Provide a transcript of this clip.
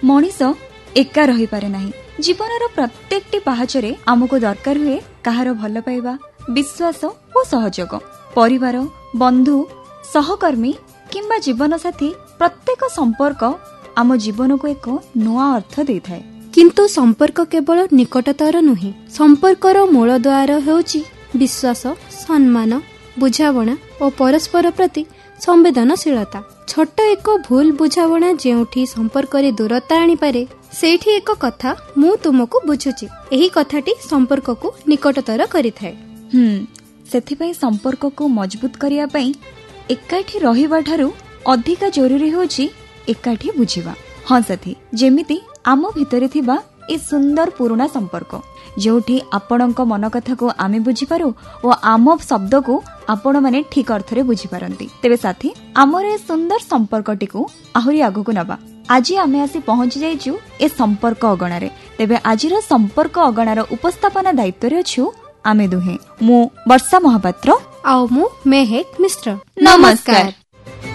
मनीष एका रही पारे नाही। जीवनर प्रत्येकटी पाहाचरे आमको दरकार हुए कहार भल पाइबा, विश्वास और सहयोग। परिवार, बंधु, सहकर्मी किंबा जीवन साथी प्रत्येक संपर्क आम जीवन को एक नुआ अर्थ दे थाए। किंतु संपर्क केवल निकटतर नुहे। संपर्कर मूल द्वार हेउची विश्वास, सम्मान, बुझावणा और परस्पर प्रति संवेदनशीलता। छोट एक भूल बुझावणा जेउठी संपर्क रे दूरता आनी पारे, सेठी एक कथा मु तुमको बुझुची, एही कथाटी संपर्क को निकटतर करिथाए। सेथिपई संपर्क को मजबूत करिया पई एकाठी रहिबा ठारू अधिका जरूरी होची एकाठी बुझिबा। हाँ साथी, जेमिति आम भितरे थिबा ए सुंदर पुराना संपर्क जोठी आपणक मन कथा को आमे बुझी पारू और आम शब्द को आपण माने ठीक अर्थ रे बुझी पारंती। तेबे साथी, आमर ए सुंदर संपर्कटी को आहुरी आगको नबा। आज आमे आसी पहुंची जाइछु ए संपर्क अगणा रे। तेबे आजिर संपर्क अगणार उपस्थापना दायित्व रे अछु आमे दुहे। मु वर्षा महापात्र आउ मु मेहेक मिश्र। नमस्कार।